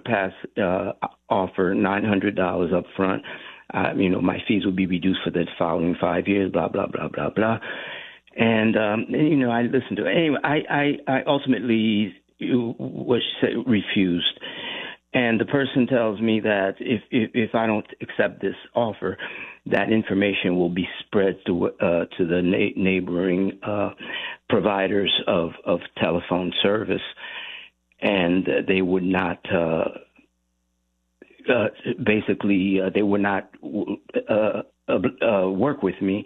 pass offer $900 up front. My fees will be reduced for the following 5 years, blah, blah, blah, blah, blah. And, I listened to it. Anyway, I ultimately refused. And the person tells me that if I don't accept this offer, that information will be spread to the neighboring providers of telephone service, and they would not they would not work with me.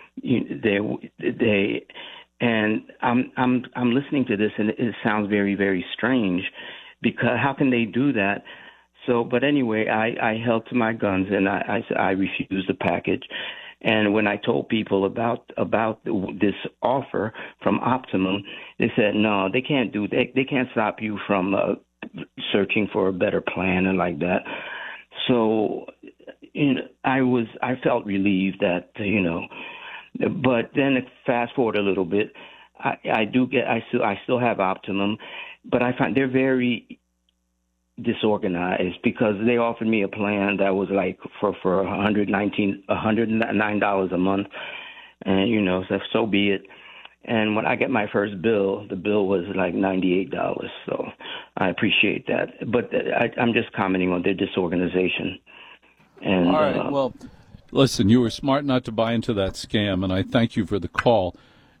And I'm listening to this, and it sounds very, very strange, because how can they do that? So, but anyway, I held to my guns, and I refused the package. And when I told people about this offer from Optimum, they said, no, they can't do that. They can't stop you from searching for a better plan and like that. So, I felt relieved that, but then fast forward a little bit, I still have Optimum, but I find they're very disorganized, because they offered me a plan that was like for $109 a month, and so be it. And when I get my first bill, the bill was like $98. So I appreciate that, but I'm just commenting on their disorganization. And, all right. Well, listen, you were smart not to buy into that scam, and I thank you for the call.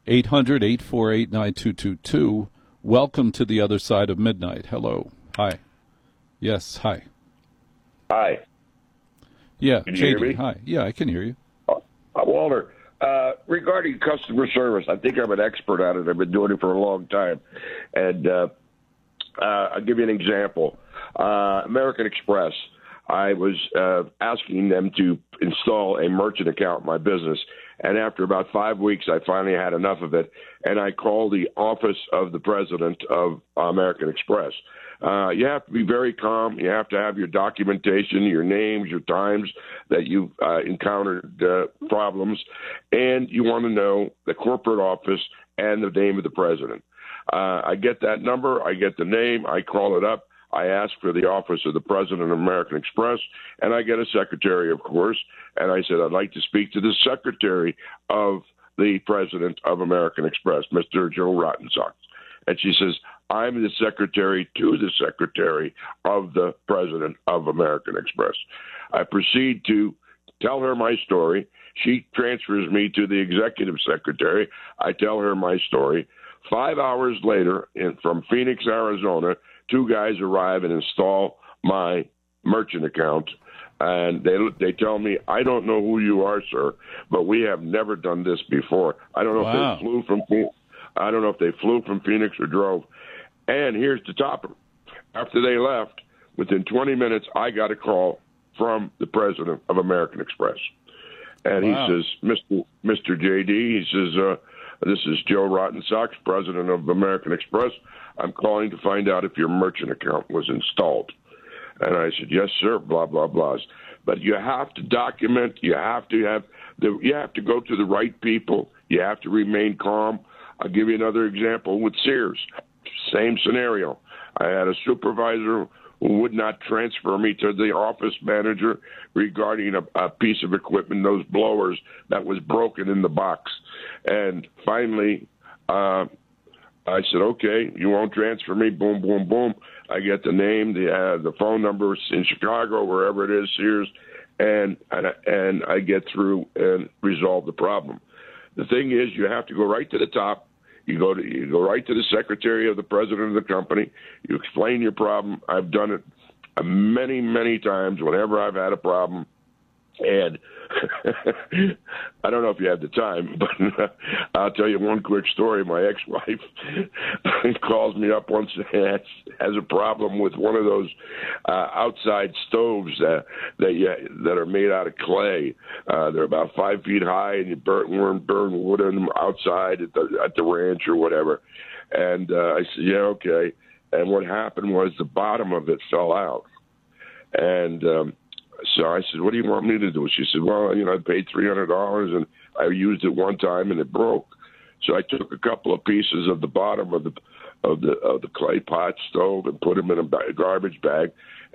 800-848-9222. Welcome to the other side of midnight. Hello. Hi. Yes, hi. Hi. Yeah, can you hear me? Hi. Yeah, I can hear you. Walter, regarding customer service, I think I'm an expert at it. I've been doing it for a long time. And I'll give you an example. American Express, I was asking them to install a merchant account in my business. And after about 5 weeks, I finally had enough of it. And I called the office of the president of American Express. You have to be very calm. You have to have your documentation, your names, your times that you've encountered problems, and you want to know the corporate office and the name of the president. I get that number. I get the name. I call it up. I ask for the office of the president of American Express, and I get a secretary, of course. And I said, I'd like to speak to the secretary of the president of American Express, Mr. Joe Rottensocks. And she says, I'm the secretary to the secretary of the president of American Express. I proceed to tell her my story. She transfers me to the executive secretary. I tell her my story. 5 hours later, from Phoenix, Arizona, 2 guys arrive and install my merchant account. And they tell me, I don't know who you are, sir, but we have never done this before. I don't know if they flew from Phoenix or drove. And here's the topper. After they left, within 20 minutes, I got a call from the president of American Express. And he says, Mr. JD, he says, this is Joe Rottensocks, president of American Express. I'm calling to find out if your merchant account was installed. And I said, yes, sir, blah, blah, blah. But you have to document. You have to go to the right people. You have to remain calm. I'll give you another example with Sears. Same scenario. I had a supervisor who would not transfer me to the office manager regarding a piece of equipment, those blowers that was broken in the box. And finally, I said, okay, you won't transfer me. Boom, boom, boom. I get the name, the phone number in Chicago, wherever it is, Sears, and I get through and resolve the problem. The thing is, you have to go right to the top. You go right to the secretary of the president of the company. You explain your problem. I've done it many, many times whenever I've had a problem. And I don't know if you have the time, but I'll tell you one quick story. My ex-wife calls me up once and has a problem with one of those outside stoves that are made out of clay. They're about 5 feet high, and you burn wood in them outside at the ranch or whatever. And I said, yeah, okay. And what happened was the bottom of it fell out. And so I said, what do you want me to do? She said, well, I paid $300 and I used it one time and it broke. So I took a couple of pieces of the bottom of the clay pot stove and put them in a garbage bag.